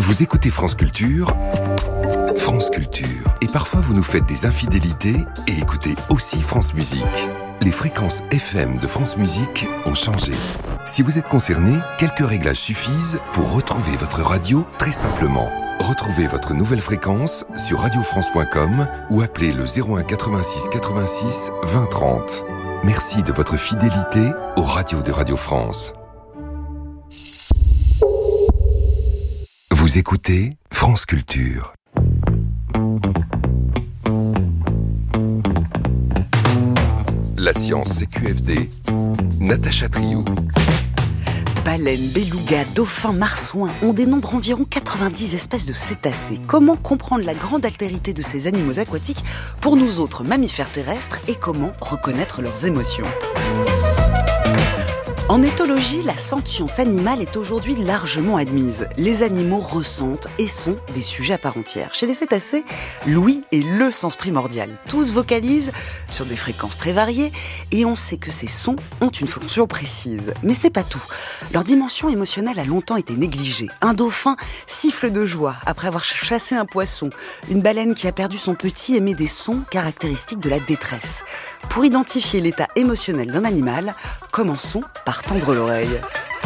Vous écoutez France Culture, France Culture. Et parfois vous nous faites des infidélités et écoutez aussi France Musique. Les fréquences FM de France Musique ont changé. Si vous êtes concerné, quelques réglages suffisent pour retrouver votre radio très simplement. Retrouvez votre nouvelle fréquence sur radiofrance.com ou appelez le 01 86 86 20 30. Merci de votre fidélité aux radios de Radio France. Vous écoutez France Culture. La science, c'est QFD. Natacha Triou. Baleines, belugas, dauphins, marsouins, on dénombre environ 90 espèces de cétacés. Comment comprendre la grande altérité de ces animaux aquatiques pour nous autres mammifères terrestres et comment reconnaître leurs émotions ? En éthologie, la sentience animale est aujourd'hui largement admise. Les animaux ressentent et sont des sujets à part entière. Chez les cétacés, l'ouïe est le sens primordial. Tous vocalisent sur des fréquences très variées et on sait que ces sons ont une fonction précise. Mais ce n'est pas tout. Leur dimension émotionnelle a longtemps été négligée. Un dauphin siffle de joie après avoir chassé un poisson. Une baleine qui a perdu son petit émet des sons caractéristiques de la détresse. Pour identifier l'état émotionnel d'un animal, commençons par tendre l'oreille.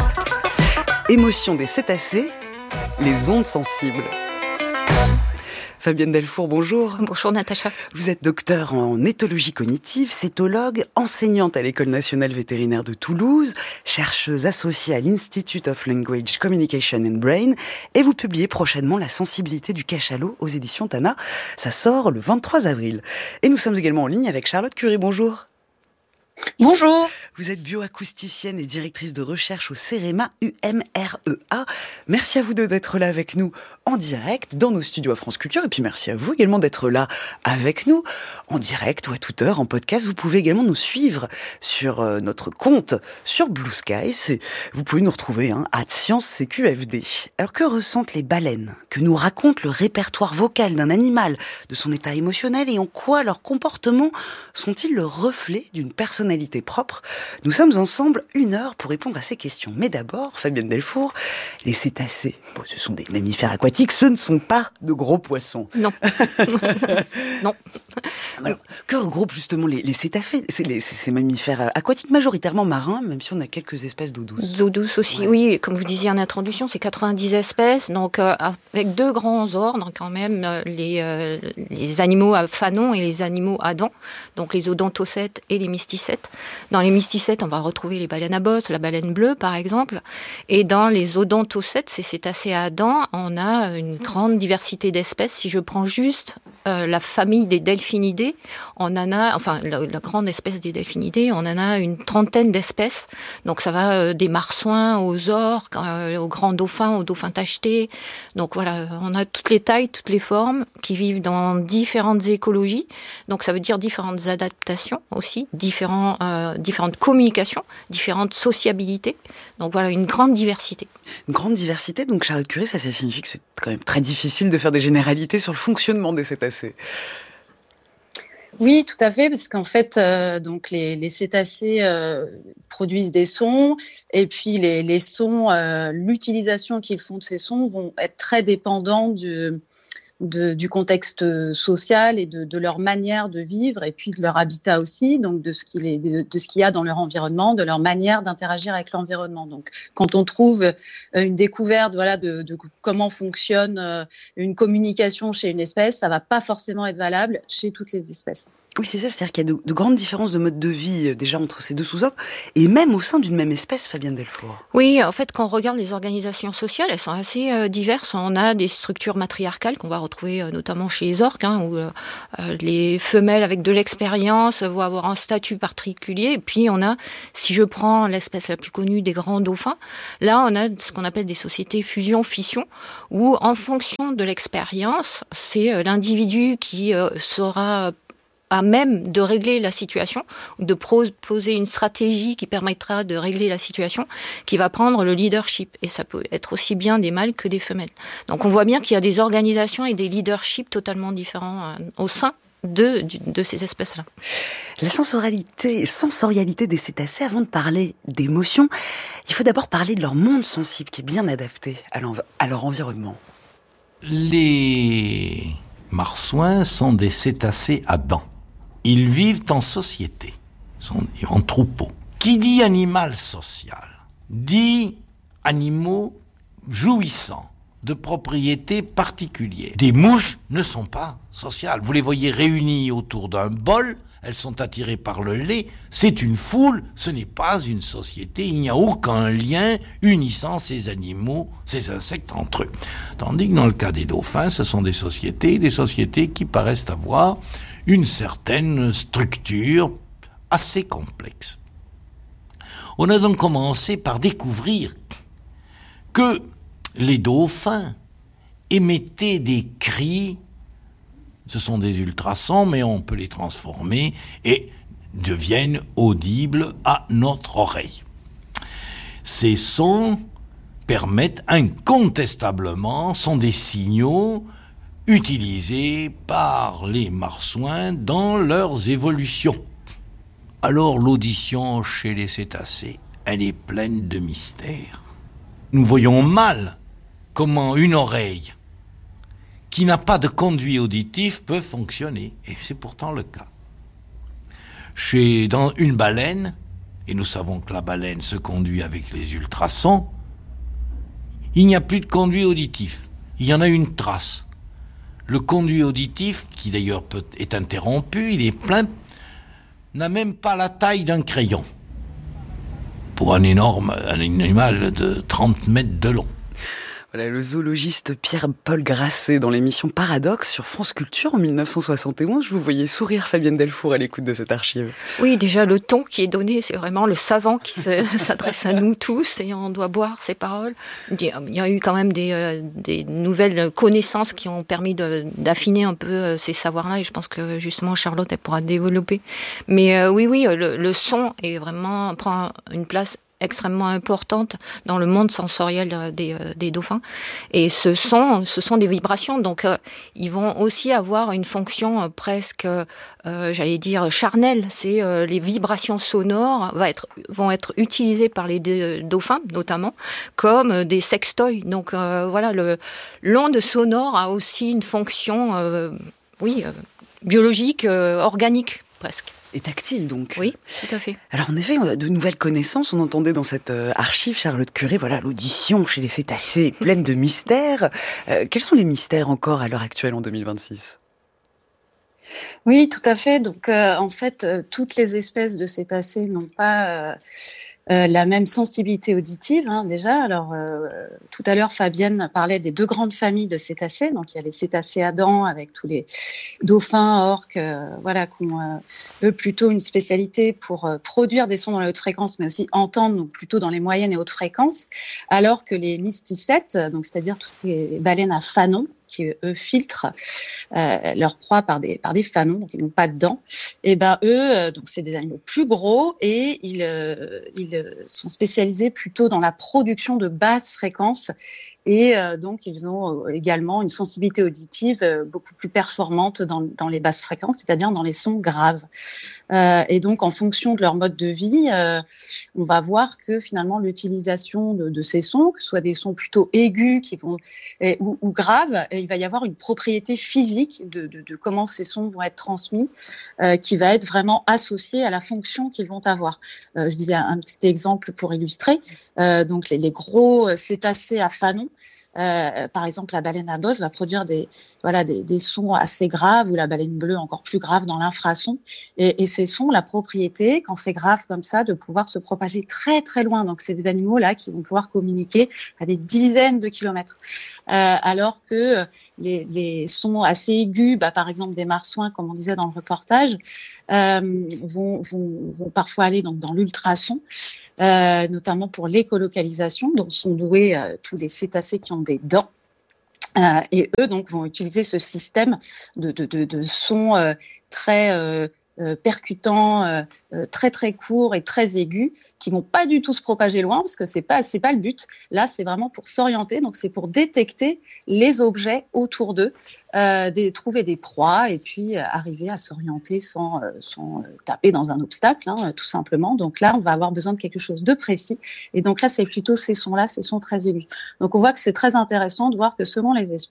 Émotion des cétacés, les ondes sensibles. Fabienne Delfour, bonjour. Bonjour Natacha. Vous êtes docteur en éthologie cognitive, cétologue, enseignante à l'École nationale vétérinaire de Toulouse, chercheuse associée à l'Institute of Language, Communication and Brain, et vous publiez prochainement La sensibilité du cachalot aux éditions Tana. Ça sort le 23 avril. Et nous sommes également en ligne avec Charlotte Curie, bonjour. Bonjour. Vous êtes bioacousticienne et directrice de recherche au CEREMA UMREA. Merci à vous deux d'être là avec nous en direct dans nos studios à France Culture. Et puis merci à vous également d'être là avec nous en direct ou à toute heure en podcast. Vous pouvez également nous suivre sur notre compte sur Blue Sky. Vous pouvez nous retrouver @ScienceCQFD. Alors que ressentent les baleines ? Que nous raconte le répertoire vocal d'un animal, de son état émotionnel et en quoi leurs comportements sont-ils le reflet d'une personnalité propre ? Nous sommes ensemble 1 heure pour répondre à ces questions. Mais d'abord, Fabienne Delfour, les cétacés, ce sont des mammifères aquatiques, ce ne sont pas de gros poissons. Non. Non. Alors, que regroupent justement les cétacés, ces mammifères aquatiques majoritairement marins, même si on a quelques espèces d'eau douce. D'eau douce aussi, ouais. Oui. Comme vous disiez en introduction, c'est 90 espèces, donc avec 2 grands ordres quand même, les animaux à fanon et les animaux à dents, donc les odontocètes et les mysticètes. Dans les mysticètes, on va retrouver les baleines à bosse, la baleine bleue par exemple, et dans les odontocètes, ces cétacés à dents, on a une grande diversité d'espèces. Si je prends juste la famille des delphinidés, on en a, enfin la grande espèce des delphinidés, on en a une 30aine d'espèces. Donc ça va des marsouins aux orques, aux grands dauphins, aux dauphins tachetés. Donc voilà, on a toutes les tailles, toutes les formes qui vivent dans différentes écologies. Donc ça veut dire différentes adaptations aussi, différentes communications, différentes sociabilités. Donc voilà, une grande diversité. Une grande diversité, donc Charlotte Curie, ça signifie que c'est quand même très difficile de faire des généralités sur le fonctionnement des cétacés. Oui, tout à fait, parce qu'en fait, donc les cétacés produisent des sons, et puis les sons, l'utilisation qu'ils font de ces sons vont être très dépendants du contexte social et de leur manière de vivre, et puis de leur habitat aussi, donc de ce qu'il y a dans leur environnement, de leur manière d'interagir avec l'environnement. Donc, quand on trouve une découverte, de comment fonctionne une communication chez une espèce, ça va pas forcément être valable chez toutes les espèces. Oui, c'est ça, c'est-à-dire qu'il y a de grandes différences de mode de vie déjà entre ces deux sous-ordres, et même au sein d'une même espèce, Fabienne Delfour. Oui, en fait, quand on regarde les organisations sociales, elles sont assez diverses. On a des structures matriarcales qu'on va retrouver notamment chez les orques, où les femelles avec de l'expérience vont avoir un statut particulier. Et puis on a, si je prends l'espèce la plus connue des grands dauphins, là on a ce qu'on appelle des sociétés fusion-fission, où en fonction de l'expérience, c'est l'individu qui sera à même de régler la situation, de proposer une stratégie qui permettra de régler la situation, qui va prendre le leadership. Et ça peut être aussi bien des mâles que des femelles. Donc on voit bien qu'il y a des organisations et des leaderships totalement différents au sein de ces espèces-là. La sensorialité des cétacés, avant de parler d'émotions, il faut d'abord parler de leur monde sensible qui est bien adapté à leur environnement. Les marsouins sont des cétacés à dents. Ils vivent en société, sont en troupeau. Qui dit animal social dit animaux jouissant de propriétés particulières. Des mouches ne sont pas sociales. Vous les voyez réunies autour d'un bol, elles sont attirées par le lait. C'est une foule, ce n'est pas une société. Il n'y a aucun lien unissant ces animaux, ces insectes entre eux. Tandis que dans le cas des dauphins, ce sont des sociétés qui paraissent avoir une certaine structure assez complexe. On a donc commencé par découvrir que les dauphins émettaient des cris. Ce sont des ultrasons, mais on peut les transformer et deviennent audibles à notre oreille. Ces sons permettent incontestablement, sont des signaux utilisés par les marsouins dans leurs évolutions. Alors l'audition chez les cétacés, elle est pleine de mystères. Nous voyons mal comment une oreille qui n'a pas de conduit auditif peut fonctionner. Et c'est pourtant le cas. Dans une baleine, et nous savons que la baleine se conduit avec les ultrasons, il n'y a plus de conduit auditif. Il y en a une trace. Le conduit auditif, qui d'ailleurs est interrompu, il est plein, n'a même pas la taille d'un crayon. Pour un animal de 30 mètres de long. Voilà, le zoologiste Pierre-Paul Grasset dans l'émission Paradoxe sur France Culture en 1971. Je vous voyais sourire, Fabienne Delfour, à l'écoute de cette archive. Oui, déjà le ton qui est donné, c'est vraiment le savant qui s'adresse à nous tous et on doit boire ses paroles. Il y a eu quand même des nouvelles connaissances qui ont permis d'affiner un peu ces savoirs-là et je pense que justement Charlotte, elle pourra développer. Mais oui, le son est vraiment, prend une place extrêmement importante dans le monde sensoriel des dauphins. Et ce sont des vibrations, donc ils vont aussi avoir une fonction presque, j'allais dire, charnelle. C'est les vibrations sonores vont être utilisées par les dauphins, notamment, comme des sextoys. Donc voilà, l'onde sonore a aussi une fonction, biologique, organique, presque. Et tactile, donc. Oui, tout à fait. Alors, en effet, on a de nouvelles connaissances. On entendait dans cette archive, Charlotte Curé, voilà, l'audition chez les cétacés est pleine de mystères. Quels sont les mystères encore à l'heure actuelle, en 2026 ? Oui, tout à fait. Donc, en fait, toutes les espèces de cétacés n'ont pas la même sensibilité auditive, déjà. Alors, tout à l'heure, Fabienne parlait des deux grandes familles de cétacés. Donc, il y a les cétacés à dents avec tous les dauphins, orques, qui ont eux plutôt une spécialité pour produire des sons dans les hautes fréquences, mais aussi entendre, donc plutôt dans les moyennes et hautes fréquences. Alors que les mysticètes, donc c'est-à-dire tous ces baleines à fanon, qui eux filtrent leur proie par des fanons, donc ils n'ont pas de dents. Et ben eux, donc c'est des animaux plus gros et ils sont spécialisés plutôt dans la production de basses fréquences et donc ils ont également une sensibilité auditive beaucoup plus performante dans les basses fréquences, c'est-à-dire dans les sons graves. Et donc en fonction de leur mode de vie, on va voir que finalement l'utilisation de ces sons, que ce soit des sons plutôt aigus ou graves, il va y avoir une propriété physique de comment ces sons vont être transmis qui va être vraiment associée à la fonction qu'ils vont avoir. Je disais un petit exemple pour illustrer. Donc les gros cétacés à fanon, par exemple la baleine à bosse va produire des sons assez graves ou la baleine bleue encore plus grave dans l'infrason. Et ces sons, la propriété, quand c'est grave comme ça, de pouvoir se propager très très loin. Donc c'est des animaux là qui vont pouvoir communiquer à des dizaines de kilomètres. Alors que les sons assez aigus, par exemple des marsouins, comme on disait dans le reportage, vont parfois aller dans l'ultrason, notamment pour l'écolocalisation, dont sont doués tous les cétacés qui ont des dents. Et eux donc vont utiliser ce système de sons très percutants, très très courts et très aigus, qui vont pas du tout se propager loin parce que c'est pas le but. Là, c'est vraiment pour s'orienter, donc c'est pour détecter les objets autour d'eux, trouver des proies et puis arriver à s'orienter sans taper dans un obstacle, tout simplement. Donc là, on va avoir besoin de quelque chose de précis. Et donc là, c'est plutôt ces sons-là, ces sons très aigus. Donc on voit que c'est très intéressant de voir que selon les espèces,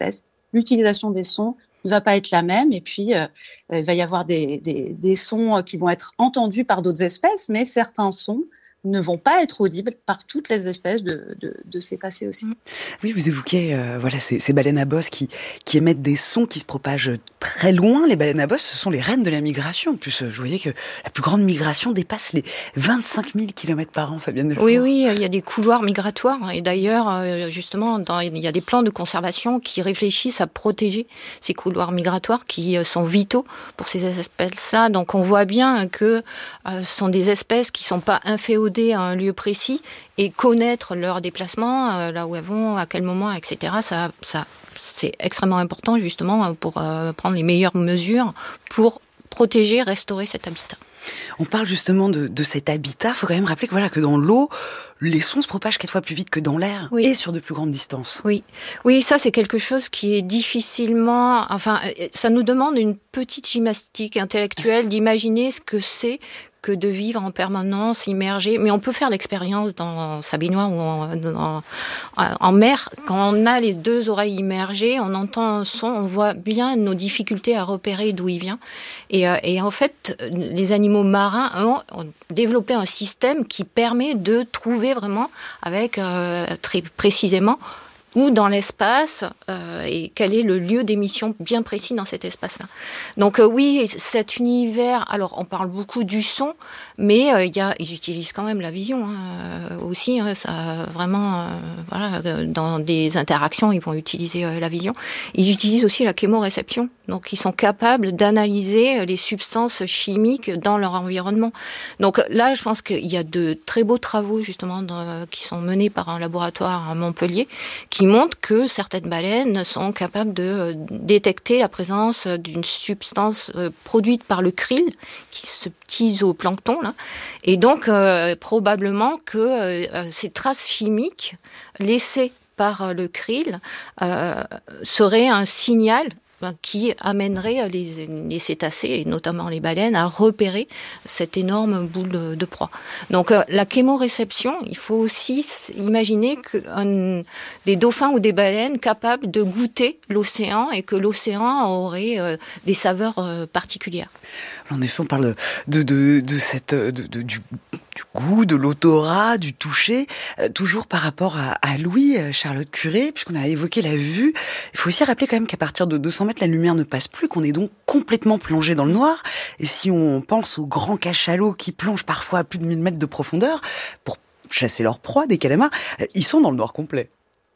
l'utilisation des sons ne va pas être la même. Et puis, il va y avoir des sons qui vont être entendus par d'autres espèces, mais certains sons ne vont pas être audibles par toutes les espèces de cétacés aussi. Oui, vous évoquez ces baleines à bosse qui émettent des sons qui se propagent très loin. Les baleines à bosse, ce sont les reines de la migration. En plus, je voyais que la plus grande migration dépasse les 25 000 km par an, Fabienne Delfour. Oui, il y a des couloirs migratoires. Et d'ailleurs, justement, il y a des plans de conservation qui réfléchissent à protéger ces couloirs migratoires qui sont vitaux pour ces espèces-là. Donc on voit bien que ce sont des espèces qui ne sont pas inféodées à un lieu précis et connaître leur déplacement, là où elles vont, à quel moment, etc. Ça, c'est extrêmement important justement pour prendre les meilleures mesures pour protéger, restaurer cet habitat. On parle justement de cet habitat. Il faut quand même rappeler que dans l'eau, les sons se propagent 4 fois plus vite que dans l'air et sur de plus grandes distances. Oui, ça c'est quelque chose qui est difficilement... Enfin, ça nous demande une petite gymnastique intellectuelle d'imaginer ce que c'est que de vivre en permanence immergé. Mais on peut faire l'expérience dans sa baignoire ou en mer. Quand on a les 2 oreilles immergées, on entend un son, on voit bien nos difficultés à repérer d'où il vient. Et en fait, les animaux marins ont développé un système qui permet de trouver vraiment avec très précisément où dans l'espace et quel est le lieu d'émission bien précis dans cet espace-là. Donc oui, cet univers, alors on parle beaucoup du son, mais ils utilisent quand même la vision aussi. Ça vraiment, dans des interactions, ils vont utiliser la vision. Ils utilisent aussi la chémoréception, donc ils sont capables d'analyser les substances chimiques dans leur environnement. Donc là, je pense qu'il y a de très beaux travaux justement qui sont menés par un laboratoire à Montpellier qui montre que certaines baleines sont capables de détecter la présence d'une substance produite par le krill, qui est ce petit zooplancton là, et donc probablement que ces traces chimiques laissées par le krill seraient un signal qui amènerait les cétacés, et notamment les baleines, à repérer cette énorme boule de proie. Donc la chémoréception, il faut aussi imaginer que des dauphins ou des baleines capables de goûter l'océan et que l'océan aurait des saveurs particulières. En effet, on parle du goût, de l'odorat, du toucher, toujours par rapport à Louis, Charlotte Curé, puisqu'on a évoqué la vue. Il faut aussi rappeler quand même qu'à partir de 200 mètres, la lumière ne passe plus, qu'on est donc complètement plongé dans le noir. Et si on pense aux grands cachalots qui plongent parfois à plus de 1000 mètres de profondeur pour chasser leur proie, des calamars, ils sont dans le noir complet.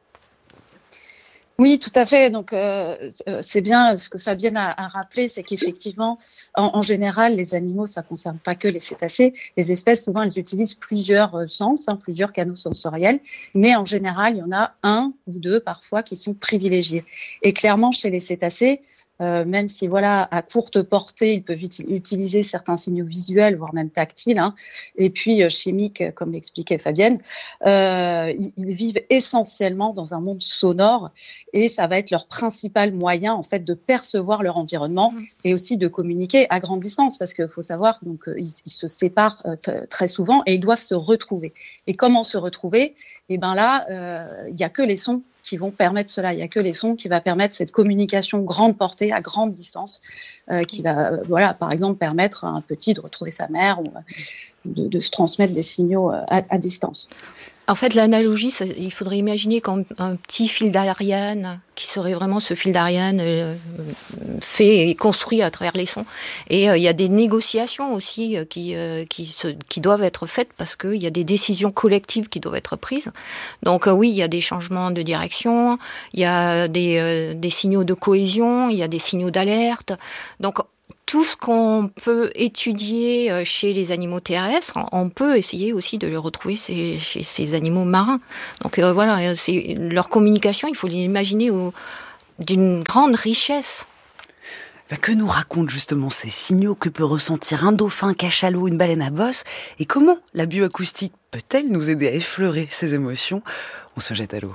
Oui, tout à fait. Donc, c'est bien ce que Fabienne a rappelé, c'est qu'effectivement, en général, les animaux, ça ne concerne pas que les cétacés. Les espèces, souvent, elles utilisent plusieurs sens, plusieurs canaux sensoriels. Mais en général, il y en a 1 ou 2 parfois qui sont privilégiés. Et clairement, chez les cétacés, même si à courte portée, ils peuvent utiliser certains signaux visuels, voire même tactiles, et puis chimiques, comme l'expliquait Fabienne, ils vivent essentiellement dans un monde sonore, et ça va être leur principal moyen en fait de percevoir leur environnement et aussi de communiquer à grande distance, parce qu'il faut savoir donc ils se séparent très souvent et ils doivent se retrouver. Et comment se retrouver ? Et ben là, il y a que les sons qui vont permettre cela. Il n'y a que les sons qui va permettre cette communication grande portée, à grande distance, qui va, par exemple, permettre à un petit de retrouver sa mère ou de se transmettre des signaux à distance. En fait, l'analogie, il faudrait imaginer comme un petit fil d'Ariane, qui serait vraiment ce fil d'Ariane fait et construit à travers les sons. Et il y a des négociations aussi qui doivent être faites parce qu'il y a des décisions collectives qui doivent être prises. Donc oui, il y a des changements de direction, il y a des signaux de cohésion, il y a des signaux d'alerte. Donc tout ce qu'on peut étudier chez les animaux terrestres, on peut essayer aussi de le retrouver chez ces animaux marins. Donc c'est leur communication, il faut l'imaginer d'une grande richesse. Que nous racontent justement ces signaux que peut ressentir un dauphin, un cachalot, une baleine à bosse, et comment la bioacoustique peut-elle nous aider à effleurer ces émotions ? On se jette à l'eau.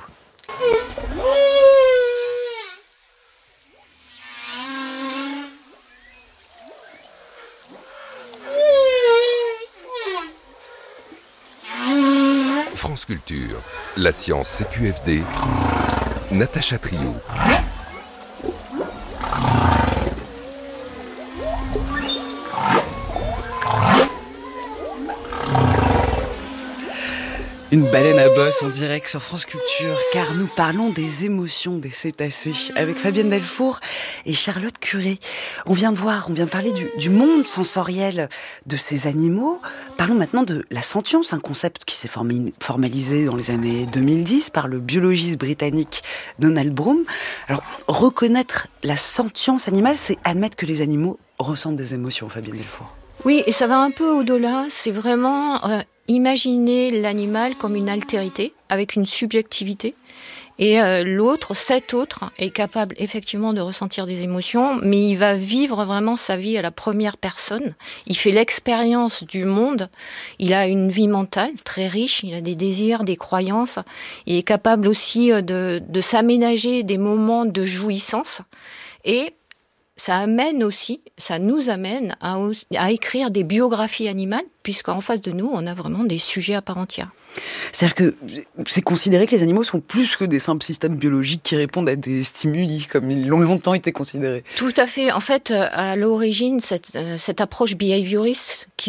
France Culture, la science CQFD, Natacha Trio. Une baleine à bosse en direct sur France Culture, car nous parlons des émotions des cétacés avec Fabienne Delfour et Charlotte Curé. On vient de parler du monde sensoriel de ces animaux. Parlons maintenant de la sentience, un concept qui s'est formalisé dans les années 2010 par le biologiste britannique Donald Broom. Alors, reconnaître la sentience animale, c'est admettre que les animaux ressentent des émotions, Fabienne Delfour. Oui, et ça va un peu au-delà, c'est vraiment imaginer l'animal comme une altérité, avec une subjectivité, et cet autre est capable effectivement de ressentir des émotions, mais il va vivre vraiment sa vie à la première personne, il fait l'expérience du monde, il a une vie mentale très riche, il a des désirs, des croyances, il est capable aussi de s'aménager des moments de jouissance, et ça nous amène à écrire des biographies animales, puisqu'en face de nous, on a vraiment des sujets à part entière. C'est-à-dire que c'est considéré que les animaux sont plus que des simples systèmes biologiques qui répondent à des stimuli, comme ils l'ont longtemps été considérés. Tout à fait. En fait, à l'origine, cette approche behavioriste qui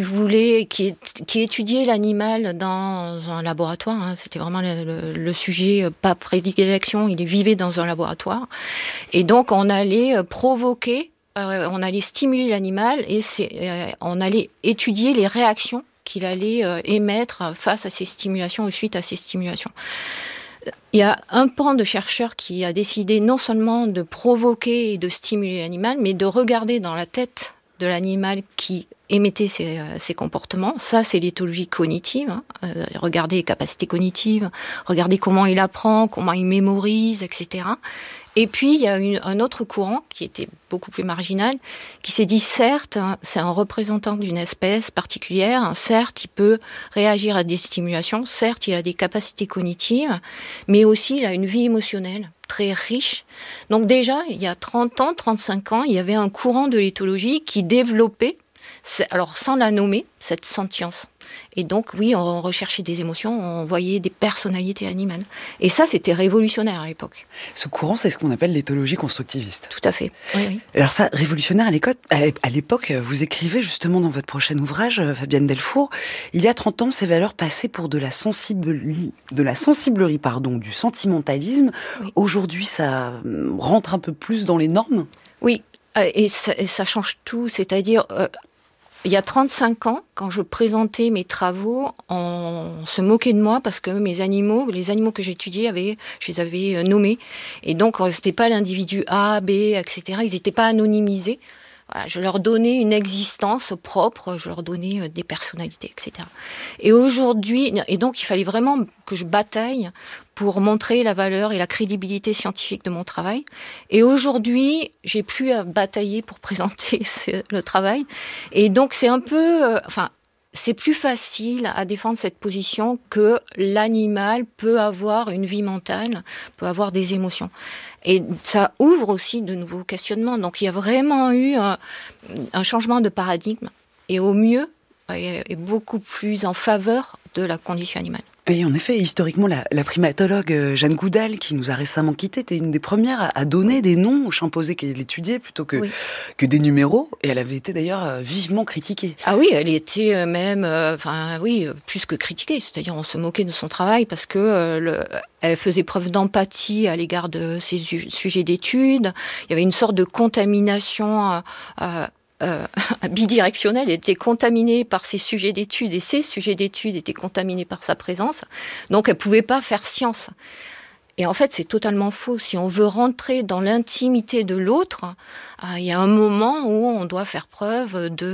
étudiait l'animal dans un laboratoire, c'était vraiment le sujet, pas prédilection, il vivait dans un laboratoire. Et donc, on allait provoquer, on allait stimuler l'animal et on allait étudier les réactions qu'il allait émettre face à ces stimulations ou suite à ces stimulations. Il y a un pan de chercheurs qui a décidé non seulement de provoquer et de stimuler l'animal, mais de regarder dans la tête de l'animal qui émettait ces comportements. Ça, c'est l'éthologie cognitive. Regarder les capacités cognitives, regarder comment il apprend, comment il mémorise, etc. Et puis, il y a un autre courant qui était beaucoup plus marginal, qui s'est dit, certes, c'est un représentant d'une espèce particulière, certes, il peut réagir à des stimulations, certes, il a des capacités cognitives, mais aussi, il a une vie émotionnelle très riche. Donc déjà, il y a 30 ans, 35 ans, il y avait un courant de l'éthologie qui développait, alors sans la nommer, cette sentience. Et donc, oui, on recherchait des émotions, on voyait des personnalités animales. Et ça, c'était révolutionnaire à l'époque. Ce courant, c'est ce qu'on appelle l'éthologie constructiviste. Tout à fait, oui. Alors ça, révolutionnaire à l'époque, vous écrivez justement dans votre prochain ouvrage, Fabienne Delfour, il y a 30 ans, ces valeurs passaient pour de la sensiblerie, du sentimentalisme. Oui. Aujourd'hui, ça rentre un peu plus dans les normes ? Oui, et ça change tout, c'est-à-dire... il y a 35 ans, quand je présentais mes travaux, on se moquait de moi parce que les animaux que j'étudiais, je les avais nommés. Et donc, c'était pas l'individu A, B, etc. Ils n'étaient pas anonymisés. Voilà, je leur donnais une existence propre, je leur donnais des personnalités, etc. Et aujourd'hui, donc il fallait vraiment que je bataille pour montrer la valeur et la crédibilité scientifique de mon travail. Et aujourd'hui, j'ai plus à batailler pour présenter le travail. Et donc c'est un peu, c'est plus facile à défendre cette position que l'animal peut avoir une vie mentale, peut avoir des émotions. Et ça ouvre aussi de nouveaux questionnements. Donc il y a vraiment eu un changement de paradigme, et au mieux, et beaucoup plus en faveur de la condition animale. Et en effet, historiquement, la primatologue Jeanne Goudal, qui nous a récemment quittés, était une des premières à donner des noms aux chimpanzés qu'elle étudiait plutôt que des numéros. Et elle avait été d'ailleurs vivement critiquée. Ah oui, elle était même, plus que critiquée. C'est-à-dire, on se moquait de son travail parce que elle faisait preuve d'empathie à l'égard de ses sujets d'études. Il y avait une sorte de contamination bidirectionnelle. Elle était contaminée par ses sujets d'études et ses sujets d'études étaient contaminés par sa présence. Donc, elle pouvait pas faire science. Et en fait, c'est totalement faux. Si on veut rentrer dans l'intimité de l'autre, il y a un moment où on doit faire preuve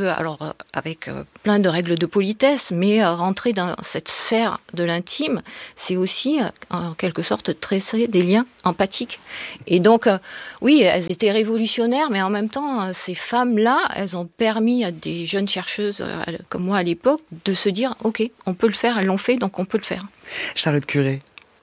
avec plein de règles de politesse, mais rentrer dans cette sphère de l'intime, c'est aussi, en quelque sorte, tresser des liens empathiques. Et donc, oui, elles étaient révolutionnaires, mais en même temps, ces femmes-là, elles ont permis à des jeunes chercheuses, comme moi à l'époque, de se dire, OK, on peut le faire, elles l'ont fait, donc on peut le faire. Charlotte Curé.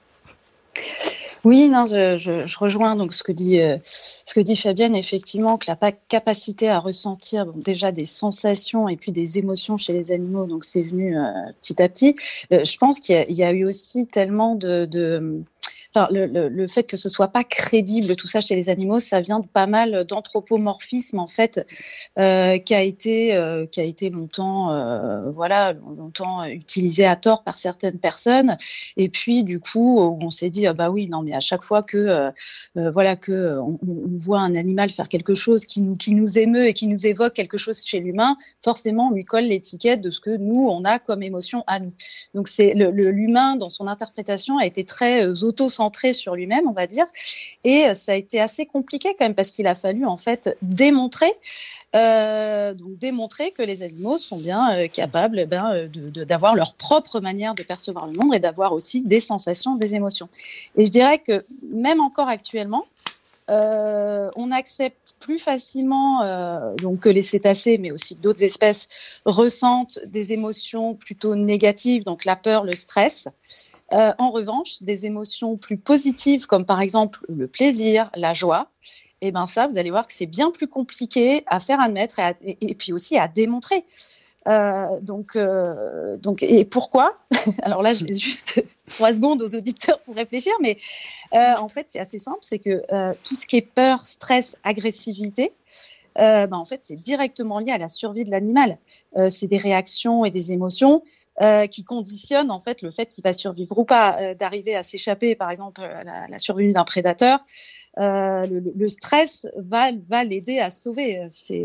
Oui, non, je rejoins donc ce que dit Fabienne, effectivement, que la capacité à ressentir déjà des sensations et puis des émotions chez les animaux, donc c'est venu petit à petit. Je pense qu'il y a eu aussi tellement de le fait que ce soit pas crédible tout ça chez les animaux, ça vient de pas mal d'anthropomorphisme en fait, qui a été longtemps utilisé à tort par certaines personnes. Et puis du coup, on s'est dit ah bah oui, non mais à chaque fois que on voit un animal faire quelque chose qui nous émeut et qui nous évoque quelque chose chez l'humain, forcément on lui colle l'étiquette de ce que nous on a comme émotion à nous. Donc c'est l'humain dans son interprétation a été très auto-centré sur lui-même, on va dire, et ça a été assez compliqué quand même parce qu'il a fallu en fait démontrer que les animaux sont bien capables d'avoir leur propre manière de percevoir le monde et d'avoir aussi des sensations, des émotions. Et je dirais que même encore actuellement, on accepte plus facilement que les cétacés, mais aussi d'autres espèces, ressentent des émotions plutôt négatives, donc la peur, le stress. En revanche, des émotions plus positives, comme par exemple le plaisir, la joie, et ben ça, vous allez voir que c'est bien plus compliqué à faire admettre et puis aussi à démontrer. Et pourquoi ? Alors là, je laisse juste 3 secondes aux auditeurs pour réfléchir, mais en fait, c'est assez simple, c'est que tout ce qui est peur, stress, agressivité, en fait, c'est directement lié à la survie de l'animal. C'est des réactions et des émotions qui conditionnent en fait le fait qu'il va survivre ou pas, d'arriver à s'échapper, par exemple, à la survie d'un prédateur. Le stress va l'aider à se sauver,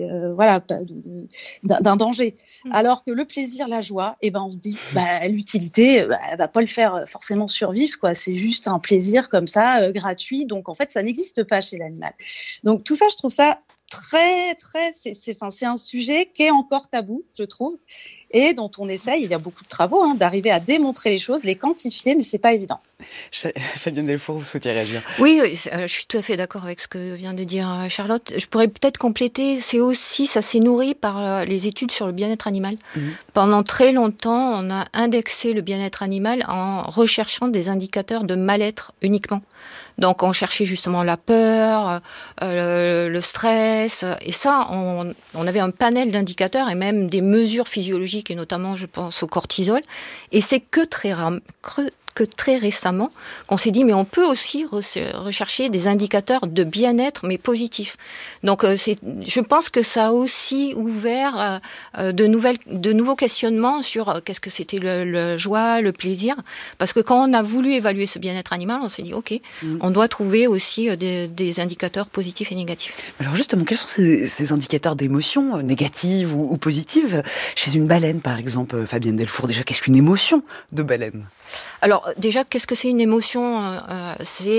d'un danger. Alors que le plaisir, la joie, on se dit, l'utilité, elle va pas le faire forcément survivre, quoi. C'est juste un plaisir comme ça, gratuit. Donc en fait, ça n'existe pas chez l'animal. Donc tout ça, je trouve ça c'est un sujet qui est encore tabou, je trouve, et dont on essaye, il y a beaucoup de travaux, d'arriver à démontrer les choses, les quantifier, mais c'est pas évident. Fabienne Delfour, vous souhaitez réagir ? Oui, je suis tout à fait d'accord avec ce que vient de dire Charlotte. Je pourrais peut-être compléter, ça s'est nourri par les études sur le bien-être animal. Pendant très longtemps, on a indexé le bien-être animal en recherchant des indicateurs de mal-être uniquement. Donc on cherchait justement la peur, le stress, et ça, on avait un panel d'indicateurs et même des mesures physiologiques, et notamment, je pense, au cortisol. Et c'est que très récemment qu'on s'est dit, mais on peut aussi rechercher des indicateurs de bien-être, mais positifs. Donc, je pense que ça a aussi ouvert de nouveaux questionnements sur qu'est-ce que c'était le joie, le plaisir. Parce que quand on a voulu évaluer ce bien-être animal, on s'est dit, OK, on doit trouver aussi des indicateurs positifs et négatifs. Alors justement, quels sont ces indicateurs d'émotions négatives ou positives chez une baleine, par exemple, Fabienne Delfour? Déjà, qu'est-ce qu'une émotion de baleine? Alors déjà, qu'est-ce que c'est une émotion ? C'est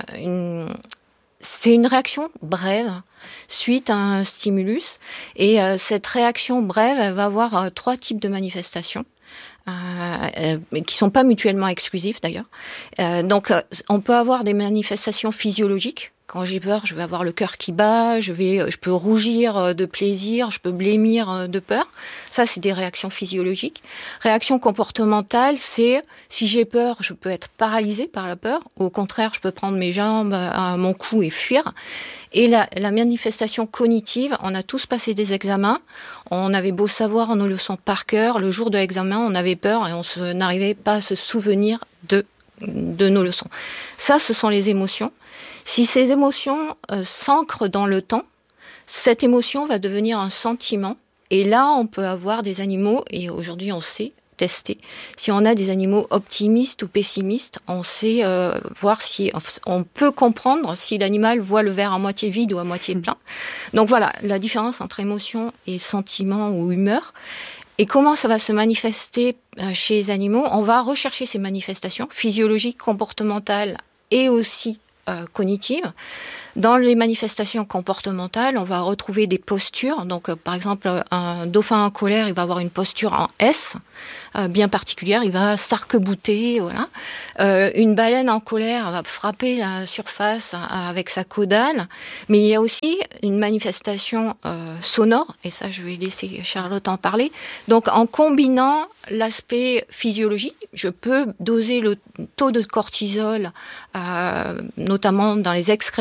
une réaction brève suite à un stimulus. Et cette réaction brève, elle va avoir 3 types de manifestations. Qui sont pas mutuellement exclusives d'ailleurs. Donc on peut avoir des manifestations physiologiques. Quand j'ai peur, je vais avoir le cœur qui bat, je peux rougir de plaisir, je peux blêmir de peur. Ça, c'est des réactions physiologiques. Réaction comportementale, c'est si j'ai peur, je peux être paralysée par la peur. Au contraire, je peux prendre mes jambes à mon cou et fuir. Et la manifestation cognitive, on a tous passé des examens. On avait beau savoir nos leçons par cœur. Le jour de l'examen, on avait peur et on n'arrivait pas à se souvenir de nos leçons. Ça, ce sont les émotions. Si ces émotions s'ancrent dans le temps, cette émotion va devenir un sentiment. Et là, on peut avoir des animaux, et aujourd'hui on sait tester. Si on a des animaux optimistes ou pessimistes, on sait voir si on peut comprendre si l'animal voit le verre à moitié vide ou à moitié plein. Donc voilà, la différence entre émotion et sentiment ou humeur. Et comment ça va se manifester chez les animaux ? On va rechercher ces manifestations physiologiques, comportementales et aussi cognitives. Dans les manifestations comportementales, on va retrouver des postures. Donc, par exemple, un dauphin en colère, il va avoir une posture en S, bien particulière. Il va s'arc-bouter, voilà. Une baleine en colère va frapper la surface avec sa caudale. Mais il y a aussi une manifestation sonore, et ça, je vais laisser Charlotte en parler. Donc, en combinant l'aspect physiologique, je peux doser le taux de cortisol, notamment dans les excréments des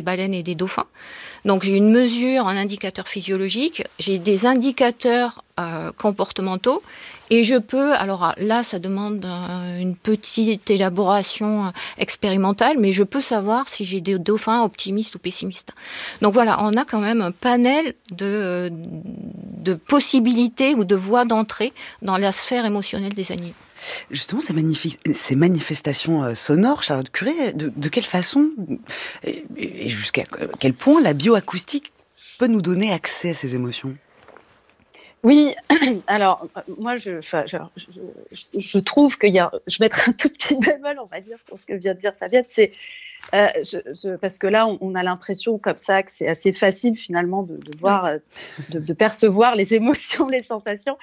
des baleines et des dauphins. Donc j'ai une mesure, un indicateur physiologique, j'ai des indicateurs comportementaux et je peux, alors là ça demande une petite élaboration expérimentale, mais je peux savoir si j'ai des dauphins optimistes ou pessimistes. Donc voilà, on a quand même un panel de possibilités ou de voies d'entrée dans la sphère émotionnelle des animaux. Justement, ces manifestations sonores, Charlotte Curé, de quelle façon et jusqu'à quel point la bioacoustique peut nous donner accès à ces émotions ? Oui, alors moi je trouve qu'il y a, je vais mettre un tout petit bémol, on va dire, sur ce que vient de dire Fabienne, c'est parce que là on a l'impression comme ça que c'est assez facile finalement de voir, de percevoir les émotions, les sensations.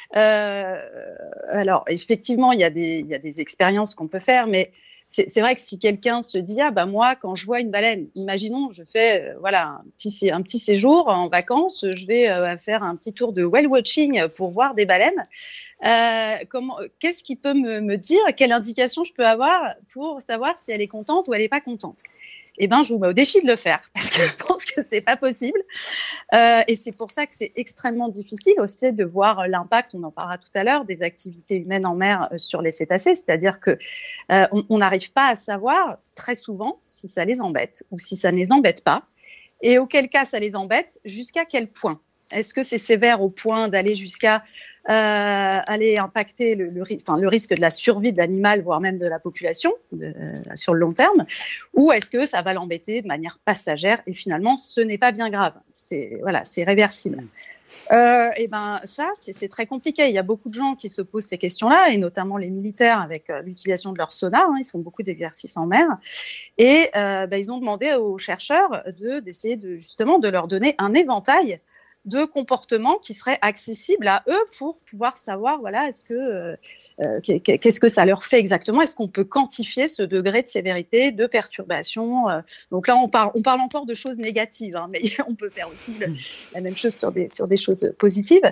Alors effectivement il y a des expériences qu'on peut faire, mais c'est vrai que si quelqu'un se dit moi quand je vois une baleine, imaginons je fais un petit séjour en vacances, je vais faire un petit tour de whale watching pour voir des baleines. Qu'est-ce qui peut me dire, quelle indication je peux avoir pour savoir si elle est contente ou elle est pas contente? Eh ben, je vous mets au défi de le faire parce que je pense que c'est pas possible. Et c'est pour ça que c'est extrêmement difficile aussi de voir l'impact, on en parlera tout à l'heure, des activités humaines en mer sur les cétacés. C'est-à-dire que on n'arrive pas à savoir très souvent si ça les embête ou si ça ne les embête pas. Et auquel cas ça les embête, jusqu'à quel point? Est-ce que c'est sévère au point d'aller jusqu'à aller impacter le risque de la survie de l'animal, voire même de la population sur le long terme, ou est-ce que ça va l'embêter de manière passagère et finalement ce n'est pas bien grave, c'est réversible. Et ça c'est très compliqué. Il y a beaucoup de gens qui se posent ces questions-là, et notamment les militaires avec l'utilisation de leur sonar. Ils font beaucoup d'exercices en mer, et ils ont demandé aux chercheurs d'essayer justement de leur donner un éventail de comportements qui seraient accessibles à eux pour pouvoir savoir, est-ce que qu'est-ce que ça leur fait exactement, est-ce qu'on peut quantifier ce degré de sévérité, de perturbation. Donc là, on parle encore de choses négatives, mais on peut faire aussi la même chose sur des choses positives.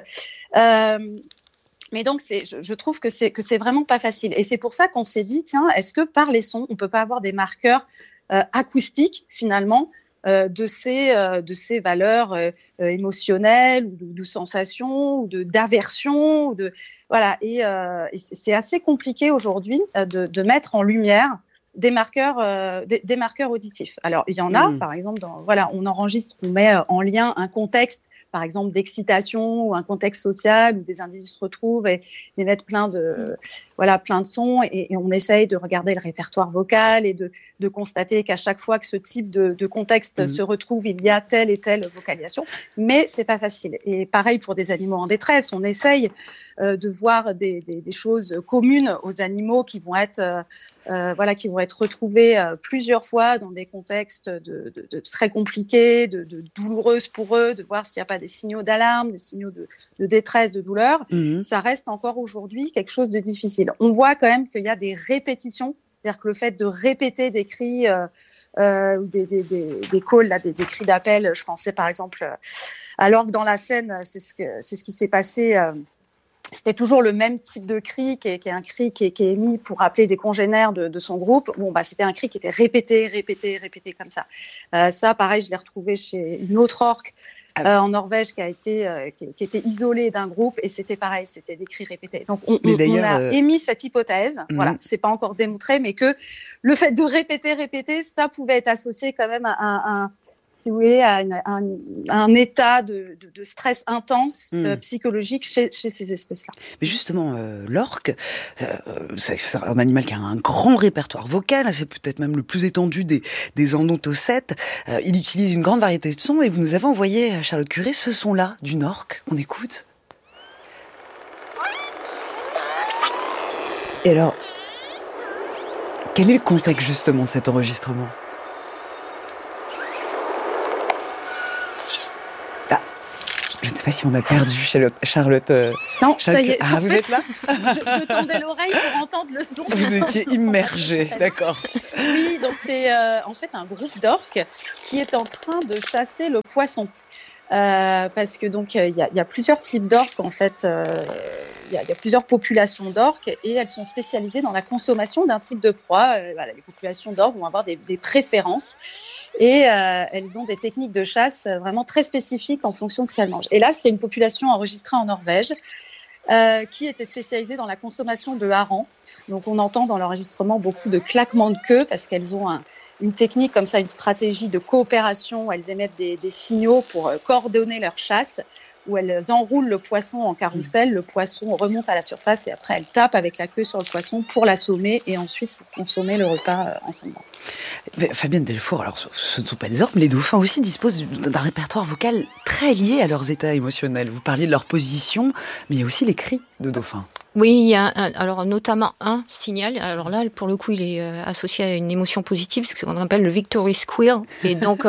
Mais donc, je trouve que c'est vraiment pas facile. Et c'est pour ça qu'on s'est dit, tiens, est-ce que par les sons, on peut pas avoir des marqueurs acoustiques, finalement, de ces valeurs émotionnelles ou de sensations ou d'aversion et c'est assez compliqué aujourd'hui de mettre en lumière des marqueurs auditifs. Alors il y en a, par exemple, on enregistre, on met en lien un contexte, par exemple d'excitation ou un contexte social où des individus se retrouvent et ils émettent plein de sons, et on essaye de regarder le répertoire vocal et de constater qu'à chaque fois que ce type de contexte se retrouve, il y a telle et telle vocalisation, mais c'est pas facile. Et pareil pour des animaux en détresse, on essaye de voir des choses communes aux animaux qui vont être retrouvés plusieurs fois dans des contextes de très compliqués, de douloureuses pour eux, de voir s'il n'y a pas des signaux d'alarme, des signaux de détresse, de douleur. Ça reste encore aujourd'hui quelque chose de difficile. On voit quand même qu'il y a des répétitions, c'est-à-dire que le fait de répéter des cris ou des calls, des cris d'appel, je pensais par exemple à l'orque dans la Seine, c'est ce qui s'est passé. C'était toujours le même type de cri, qui est un cri qui est émis pour appeler des congénères de son groupe. C'était un cri qui était répété comme ça. Ça, pareil, je l'ai retrouvé chez une autre orque en Norvège qui était isolée d'un groupe, et c'était pareil, c'était des cris répétés. Donc on a émis cette hypothèse, c'est pas encore démontré, mais que le fait de répéter, ça pouvait être associé quand même à si vous voulez, à un état de stress intense psychologique chez ces espèces-là. Mais justement, l'orque, c'est un animal qui a un grand répertoire vocal, c'est peut-être même le plus étendu des odontocètes. Il utilise une grande variété de sons, et vous nous avez envoyé, Charlotte Curé, ce son-là d'une orque qu'on écoute. Et alors, quel est le contexte justement de cet enregistrement ? Je ne sais pas si on a perdu Charlotte. Non, ça y est. Ah, vous êtes là ? Je tendais l'oreille pour entendre le son. Vous étiez immergée, d'accord. Oui, donc c'est en fait un groupe d'orques qui est en train de chasser le poisson. parce que donc il y a plusieurs types d'orques en fait. Il y a plusieurs populations d'orques et elles sont spécialisées dans la consommation d'un type de proie. Voilà, les populations d'orques vont avoir des préférences et elles ont des techniques de chasse vraiment très spécifiques en fonction de ce qu'elles mangent. Et là, c'était une population enregistrée en Norvège qui était spécialisée dans la consommation de harengs. Donc, on entend dans l'enregistrement beaucoup de claquements de queue parce qu'elles ont une technique comme ça, une stratégie de coopération où elles émettent des signaux pour coordonner leur chasse, où elles enroulent le poisson en carrousel, le poisson remonte à la surface et après elles tapent avec la queue sur le poisson pour l'assommer et ensuite pour consommer le repas ensemble. Fabienne Delfour, alors ce ne sont pas des orques, mais les dauphins aussi disposent d'un répertoire vocal très lié à leurs états émotionnels. Vous parliez de leur position, mais il y a aussi les cris de dauphins. Oui, il y a alors notamment un signal. Alors là, pour le coup, il est associé à une émotion positive, c'est ce qu'on appelle le victory squeal. Et donc,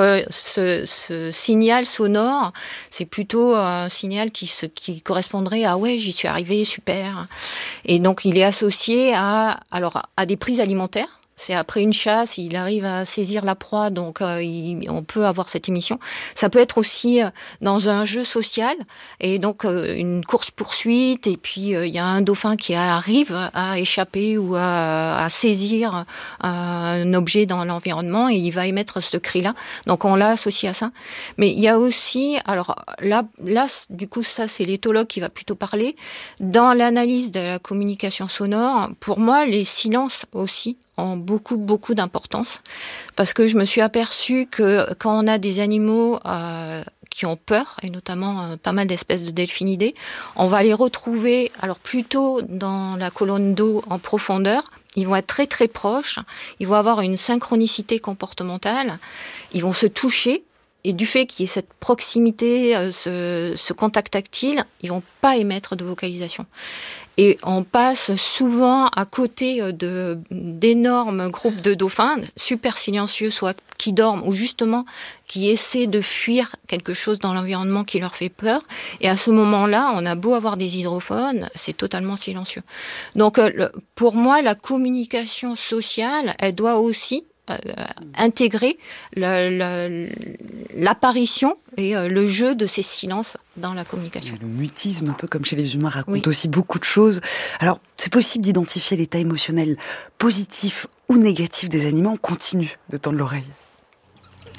ce signal sonore, c'est plutôt un signal qui correspondrait à ouais, j'y suis arrivé, super. Et donc, il est associé à des prises alimentaires. C'est après une chasse, il arrive à saisir la proie, donc on peut avoir cette émission. Ça peut être aussi dans un jeu social, et donc une course-poursuite, et puis il y a un dauphin qui arrive à échapper ou à saisir un objet dans l'environnement, et il va émettre ce cri-là. Donc on l'a associé à ça. Mais il y a aussi, alors là du coup, ça c'est l'éthologue qui va plutôt parler. Dans l'analyse de la communication sonore, pour moi, les silences aussi ont beaucoup d'importance, parce que je me suis aperçue que quand on a des animaux qui ont peur, et notamment pas mal d'espèces de delphinidés, on va les retrouver alors plutôt dans la colonne d'eau en profondeur. Ils vont être très proches, ils vont avoir une synchronicité comportementale, ils vont se toucher. Et du fait qu'il y ait cette proximité, ce contact tactile, ils vont pas émettre de vocalisation. Et on passe souvent à côté d'énormes groupes de dauphins, super silencieux, soit qui dorment ou justement qui essaient de fuir quelque chose dans l'environnement qui leur fait peur. Et à ce moment-là, on a beau avoir des hydrophones, c'est totalement silencieux. Donc, pour moi, la communication sociale, elle doit aussi intégrer l'apparition et le jeu de ces silences dans la communication. Le mutisme, un peu comme chez les humains, raconte aussi beaucoup de choses. Alors, c'est possible d'identifier l'état émotionnel positif ou négatif des animaux. On continue de tendre l'oreille.